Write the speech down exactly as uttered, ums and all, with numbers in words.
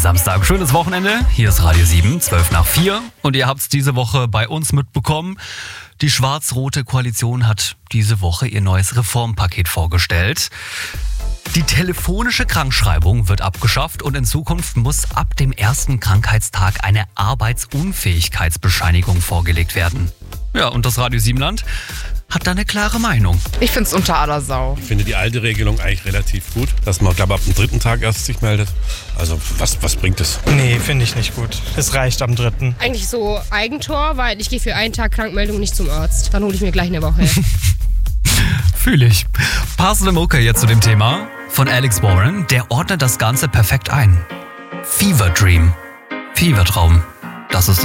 Samstag. Schönes Wochenende. Hier ist Radio sieben, zwölf nach vier. Und ihr habt es diese Woche bei uns mitbekommen. Die schwarz-rote Koalition hat diese Woche ihr neues Reformpaket vorgestellt. Die telefonische Krankschreibung wird abgeschafft und in Zukunft muss ab dem ersten Krankheitstag eine Arbeitsunfähigkeitsbescheinigung vorgelegt werden. Ja, und das Radio sieben Land hat da eine klare Meinung. Ich find's unter aller Sau. Ich finde die alte Regelung eigentlich relativ gut, dass man, glaube ich, ab dem dritten Tag erst sich meldet. Also was, was bringt es? Nee, finde ich nicht gut. Es reicht am dritten. Eigentlich so Eigentor, weil ich gehe für einen Tag Krankmeldung nicht zum Arzt. Dann hole ich mir gleich eine Woche. Fühle ich. Passende Mucke jetzt zu dem Thema von Alex Warren. Der ordnet das Ganze perfekt ein. Fever Dream. Fevertraum. Das ist